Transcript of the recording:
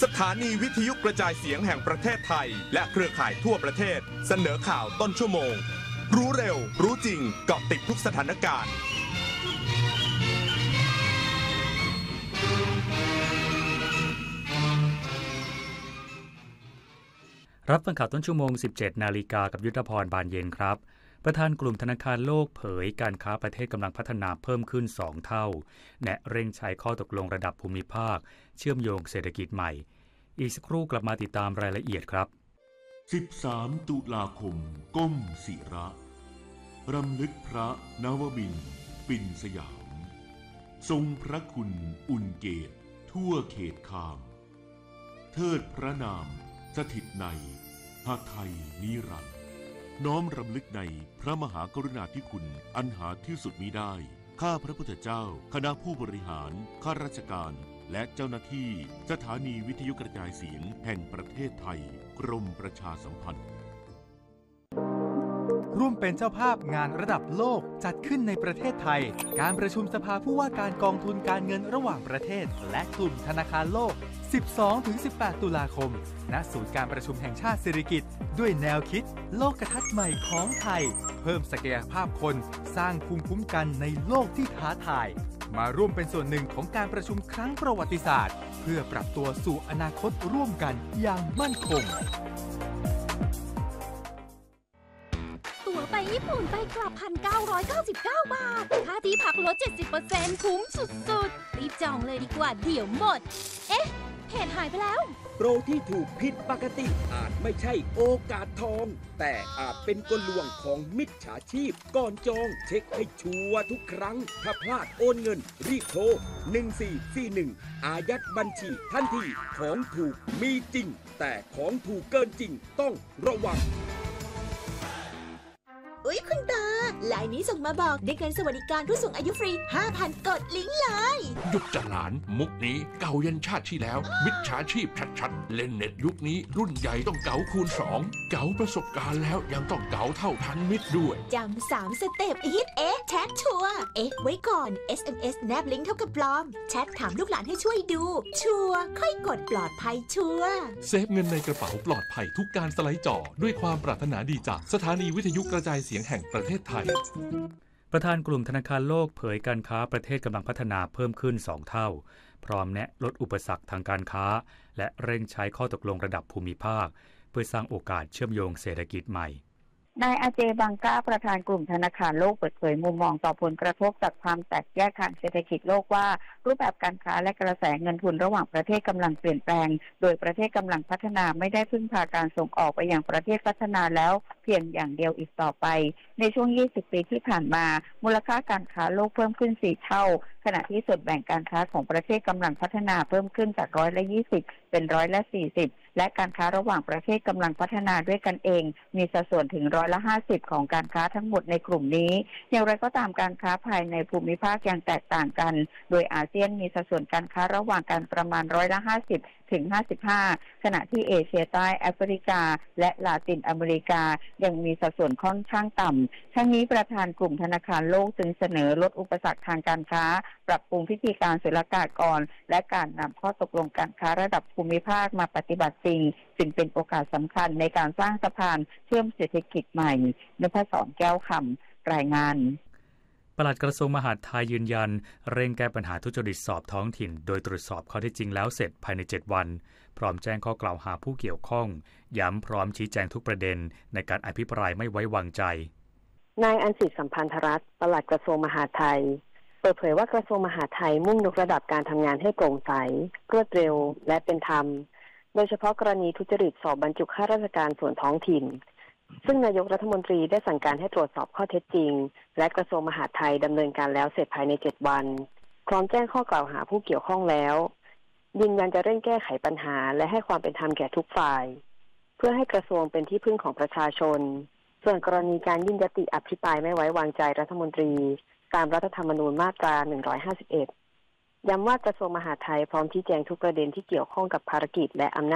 สถานีวิทยุกระจายเสียงแห่งประเทศไทยและเครือข่ายทั่วประเทศเสนอข่าวต้นชั่วโมงรู้เร็วรู้จริงเกาะติดทุกสถานการณ์รับฟังข่าวต้นชั่วโมง 17 นาฬิกากับยุทธพรบานเย็นครับประธานกลุ่มธนาคารโลกเผยการค้าประเทศกำลังพัฒนาเพิ่มขึ้น2เท่าแนะเร่งใช้ข้อตกลงระดับภูมิภาคเชื่อมโยงเศรษฐกิจใหม่อีกสักครู่กลับมาติดตามรายละเอียดครับ 13 ตุลาคมก้มศิระรำลึกพระนวมินทร์ปิ่นสยามทรงพระคุณอุ่นเกตทั่วเขตคามเทิดพระนามสถิตในหาไทยนิรันดร์น้อมรำลึกในพระมหากรุณาธิคุณอันหาที่สุดมิได้ข้าพระพุทธเจ้าคณะผู้บริหารข้าราชการและเจ้าหน้าที่สถานีวิทยุกระจายเสียงแห่งประเทศไทยกรมประชาสัมพันธ์ร่วมเป็นเจ้าภาพงานระดับโลกจัดขึ้นในประเทศไทยการประชุมสภาผู้ว่าการกองทุนการเงินระหว่างประเทศและกลุ่มธนาคารโลก 12-18 ตุลาคมณศูนย์การประชุมแห่งชาติสิริกิติ์ด้วยแนวคิดโลกทัศน์ใหม่ของไทยเพิ่มศักยภาพคนสร้างภูมิคุ้มกันในโลกที่ท้าทายมาร่วมเป็นส่วนหนึ่งของการประชุมครั้งประวัติศาสตร์เพื่อปรับตัวสู่อนาคตร่วมกันอย่างมั่นคงตั๋วไปญี่ปุ่นไปกลับ 1,999 บาทค่าที่พักลด 70% คุ้มสุดๆรีบจองเลยดีกว่าเดี๋ยวหมดเอ๊ะเพจหายไปแล้วโปรที่ถูกผิดปกติอาจไม่ใช่โอกาสทองแต่อาจเป็นกลลวงของมิจฉาชีพก่อนจองเช็คให้ชัวร์ทุกครั้งถ้าพลาดโอนเงินรีบโทร1441อายัดบัญชีทันทีของถูกมีจริงแต่ของถูกเกินจริงต้องระวังอุ๊ยคุณตาไลน์นี้ส่งมาบอกได้เงินสวัสดิการผู้สูงอายุฟรี 5,000 กดลิงก์เลยหยุดจะหลานมุกนี้เก่ายันชาติที่แล้วมิจฉาชีพชัดๆเล่นเน็ตยุคนี้รุ่นใหญ่ต้องเก๋าคูณ2เก๋าประสบการณ์แล้วยังต้องเก๋าเท่าทันมิตรด้วยจำ3 สเต็ปฮิตแชทชัวร์ไว้ก่อน SMS แนบลิงก์เท่ากับปลอมแชทถามลูกหลานให้ช่วยดูชัวร์ค่อยกดปลอดภัยชัวร์เซฟเงินในกระเป๋าปลอดภัยทุกการสไลด์จอด้วยความปรารถนาดีจากสถานีวิทยุกระจายเสียงแห่งประเทศไทยประธานกลุ่มธนาคารโลกเผยการค้าประเทศกำลังพัฒนาเพิ่มขึ้น2เท่าพร้อมแนะลดอุปสรรคทางการค้าและเร่งใช้ข้อตกลงระดับภูมิภาคเพื่อสร้างโอกาสเชื่อมโยงเศรษฐกิจใหม่นายอาเจบังกาประธานกลุ่มธนาคารโลกเปิดเผยมุมมองต่อผลกระทบจากความแตกแยกทางเศรษฐกิจโลกว่ารูปแบบการค้าและกระแสเงินทุนระหว่างประเทศกำลังเปลี่ยนแปลงโดยประเทศกำลังพัฒนาไม่ได้พึ่งพาการส่งออกไปยังประเทศพัฒนาแล้วเพียงอย่างเดียวอีกต่อไปในช่วง20 ปีที่ผ่านมามูลค่าการค้าโลกเพิ่มขึ้น4เท่าขณะที่ส่วนแบ่งการค้าของประเทศกำลังพัฒนาเพิ่มขึ้นจาก20%เป็น40%และการค้าระหว่างประเทศกำลังพัฒนาด้วยกันเองมีสัดส่วนถึง50%ของการค้าทั้งหมดในกลุ่มนี้อย่างไรก็ตามการค้าภายในภูมิภาคยังแตกต่างกันโดยอาเซียนมีสัดส่วนการค้าระหว่างกันประมาณ50%ถึง55%ขณะที่เอเชียใต้แอฟริกาและลาตินอเมริกายังมีสัดส่วนค่อนข้างต่ำทั้งนี้ประธานกลุ่มธนาคารโลกจึงเสนอลดอุปสรรคทางการค้าปรับปรุงพิธีการศุลกากรและการนำข้อตกลงการค้าระดับภูมิภาคมาปฏิบัติจริงจึงเป็นโอกาสสำคัญในการสร้างสะพานเชื่อมเศรษฐกิจใหม่นภศรแก้วคำรายงานปลัดกระทรวงมหาดไทยยืนยันเร่งแก้ปัญหาทุจริตสอบท้องถิ่นโดยตรวจสอบข้อเท็จจริงแล้วเสร็จภายใน7วันพร้อมแจ้งข้อกล่าวหาผู้เกี่ยวข้องย้ำพร้อมชี้แจงทุกประเด็นในการอภิปรายไม่ไว้วางใจนายอัญสิทธิ์สัมพันธรัตน์ปลัดกระทรวงมหาดไทยเปิดเผยว่ากระทรวงมหาดไทยมุ่งยกระดับการทำงานให้โปร่งใสรวดเร็วและเป็นธรรมโดยเฉพาะกรณีทุจริตสอบบรรจุข้าราชการส่วนท้องถิ่นซึ่งนายกรัฐมนตรีได้สั่งการให้ตรวจสอบข้อเท็จจริงและกระทรวงมหาดไทยดำเนินการแล้วเสร็จภายใน7วันพร้อมแจ้งข้อกล่าวหาผู้เกี่ยวข้องแล้วยืนยันจะเร่งแก้ไขปัญหาและให้ความเป็นธรรมแก่ทุกฝ่ายเพื่อให้กระทรวงเป็นที่พึ่งของประชาชนส่วนกรณีการยื่นยติอภิปรายไม่ไว้วางใจรัฐมนตรีตามรัฐธรรมนูญมาตรา151ย้ำว่ากระทรวงมหาดไทยพร้อมชี้แจงทุกประเด็นที่เกี่ยวข้องกับภารกิจและอำนาจ